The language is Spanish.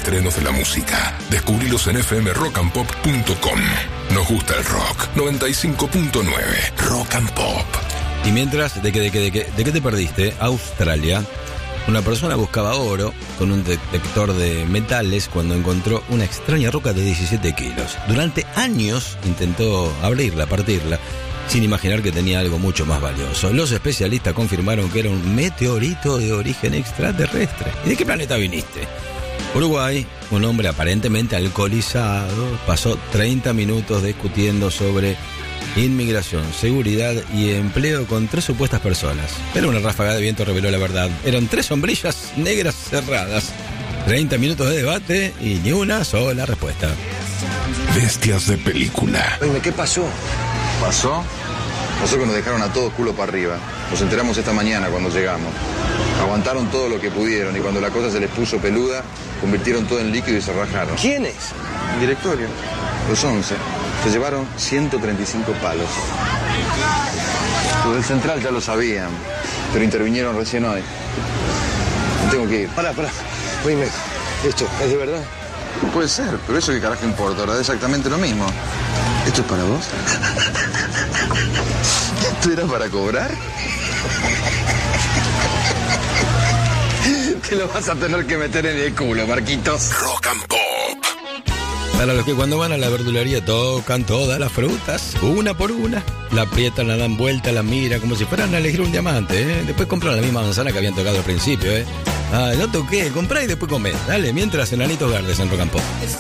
estrenos de la música. Descubrilos en fmrockandpop.com. Nos gusta el rock. 95.9 Rock and Pop. Y mientras, ¿de qué te perdiste? Australia. Una persona buscaba oro con un detector de metales cuando encontró una extraña roca de 17 kilos. Durante años intentó abrirla, partirla, sin imaginar que tenía algo mucho más valioso. Los especialistas confirmaron que era un meteorito de origen extraterrestre. ¿Y de qué planeta viniste? Uruguay, un hombre aparentemente alcoholizado, pasó 30 minutos discutiendo sobre inmigración, seguridad y empleo con 3 supuestas personas. Pero una ráfaga de viento reveló la verdad. Eran 3 sombrillas negras cerradas. 30 minutos de debate y ni una sola respuesta. Bestias de película. Oye, ¿qué pasó? ¿Pasó? Pasó que nos dejaron a todos culo para arriba. Nos enteramos esta mañana cuando llegamos. Aguantaron todo lo que pudieron y cuando la cosa se les puso peluda, convirtieron todo en líquido y se rajaron. ¿Quiénes? El directorio. Los 11. Se llevaron 135 palos. Los del central ya lo sabían, pero intervinieron recién hoy. Me tengo que ir. Pará. Oíme, ¿esto es de verdad? Puede ser, pero eso qué carajo importa, ahora es exactamente lo mismo. ¿Esto es para vos? ¿Esto era para cobrar? Te lo vas a tener que meter en el culo, Marquitos. Rock and Pop. Para los que cuando van a la verdulería tocan todas las frutas, una por una, la aprietan, la dan vuelta, la miran como si fueran a elegir un diamante, ¿eh? Después compran la misma manzana que habían tocado al principio, ¿eh? Ah, no toqué, comprá y después comé. Dale, mientras Enanitos Verdes en Rock and Pop.